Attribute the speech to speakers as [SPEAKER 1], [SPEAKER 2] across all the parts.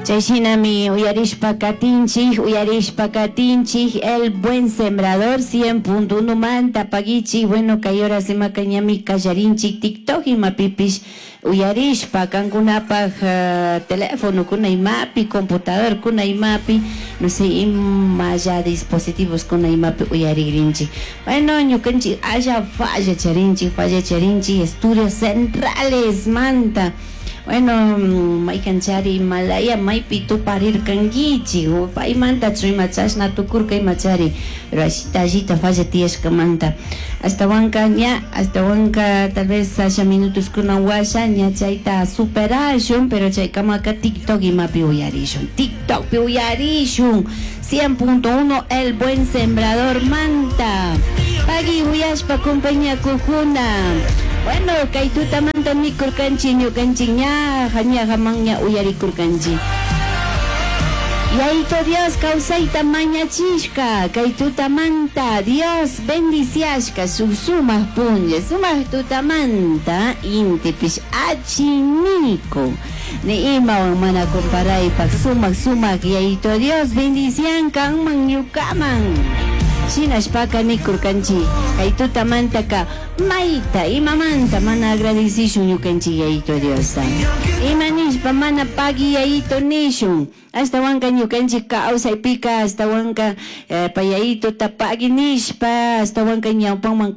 [SPEAKER 1] Chayshinami uyarishpa katinchik, el buen sembrador 100.1 manta pagichi, bueno kayora sema kañami kallarinchik TikTok y mapipish uyarishpa kankunapaj teléfono kuna imapi, computador kuna imapi, no sé, imaya dispositivos kuna imapi uyarigrinchik. Bueno, ñukanchik haya falla charinchik, estudios centrales manta. Bueno, may kanchari malaya may pito parir kangichi o pay manta chuy machas na tukur kay machari pero allita falla tiesca manta hasta wanka tal vez haya minutos kuna washa ña chayta superation pero chay kamaka TikTok y mapi uyarishun TikTok pi uyarishun 100.1 el buen sembrador manta pagi uyashpa compañía kujuna. Bueno, kay tuta manta mi kurkanchi ñukanchik ñaja manña uyarikurkanchi. Yaito Dios kausayta mañachishka, kay tuta manta Dios bendiciashka sumaq punlla, sumaq tuta manta intipish achiniko. Ni imawan mana comparaypak sumaq yaito Dios bendician kanman ñukaman. Shinashpaka nikurkanchi kay tuta manta ka maita imamanta mana agradecishun ñukanchik yayito Diosta imanishpa mana pagi yayito nishun hasta wanka ñukanchik kawsaypika hasta wanka payayito tapagi nishpa hasta wanka ñawpanman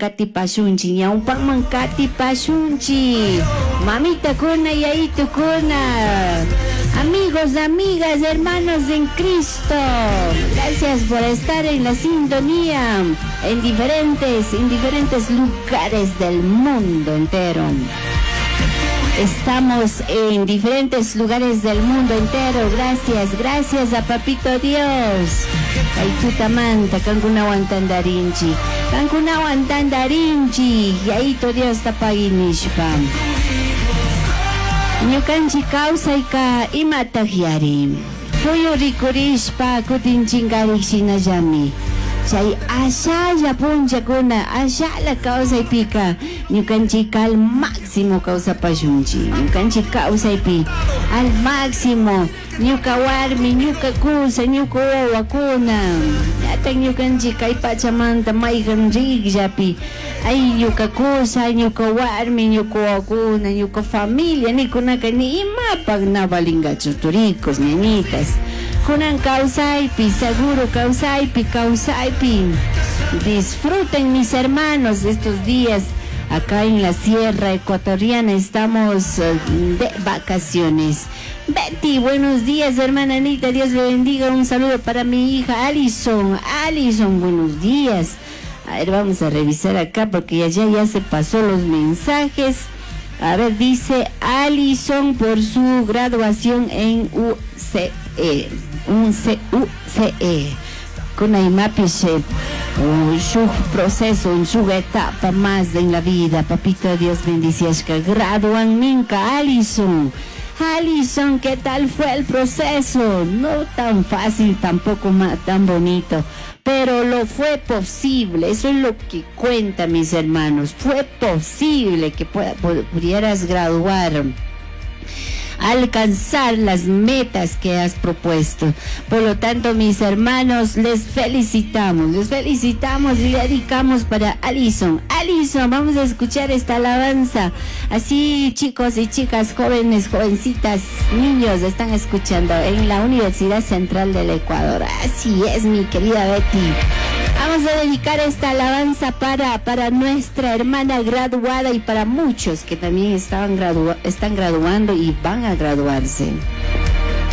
[SPEAKER 1] katipashunchi mamita kuna yayito kuna amigos, amigas, hermanos en Cristo, gracias por estar en la sintonía en diferentes lugares del mundo entero. Estamos en diferentes lugares del mundo entero. Gracias a Papito Dios. Aytutamanta, Cancunawan Tandarinchi, Yaito Dios tapaginishpa. Ñukanchik kawsayka imatahyari fuyu rikurishpa kutinchinkari shinallami chay ashalla punchakuna ashalla kawsaypika ñukanchik al máximo kawsapashunchik ñukanchik kawsaypi al máximo ñuka warmi ñuka kusa ñuka wawakuna ñataq ñukanchik kay pachamanta mayqan rikllapi ay ñuka kusa ñuka warmi ñuka wawakuna ñuka familia nikunaka ni imapak na balingachu turicos ñañitas kunan kawsaypi seguro kawsaypi disfruten mis hermanos estos días. Acá en la sierra ecuatoriana estamos de vacaciones. Betty, buenos días, hermana Anita, Dios le bendiga. Un saludo para mi hija Alison, buenos días. A ver, vamos a revisar acá porque ya se pasó los mensajes. A ver, dice Alison por su graduación en UCE. Con Aimapiche, su proceso, en su etapa más en la vida. Papito Dios bendiciones que gradúan Minka. Alison, ¿qué tal fue el proceso? No tan fácil, tampoco tan bonito, pero lo fue posible. Eso es lo que cuenta, mis hermanos. Fue posible que pudieras graduar, alcanzar las metas que has propuesto. Por lo tanto, mis hermanos, les felicitamos y dedicamos para Alison, vamos a escuchar esta alabanza. Así, chicos y chicas, jóvenes, jovencitas, niños, están escuchando en la Universidad Central del Ecuador. Así es, mi querida Betty. Vamos a dedicar esta alabanza para nuestra hermana graduada y para muchos que también están graduando y van a graduarse.